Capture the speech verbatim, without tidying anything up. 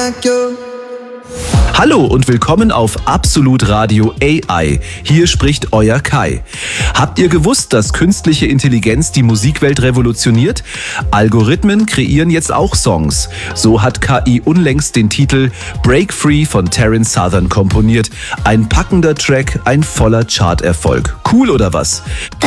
like you. Hallo und willkommen auf Absolut Radio A I. Hier spricht euer Kai. Habt ihr gewusst, dass künstliche Intelligenz die Musikwelt revolutioniert? Algorithmen kreieren jetzt auch Songs. So hat K I unlängst den Titel Break Free von Terence Southern komponiert. Ein packender Track, ein voller Charterfolg. Cool oder was? Da